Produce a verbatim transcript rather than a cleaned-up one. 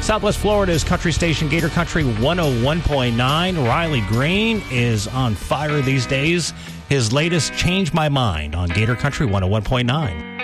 Southwest Florida's country station, Gator Country one oh one point nine. Riley Green is on fire these days. His latest, Change My Mind, on Gator Country one oh one point nine.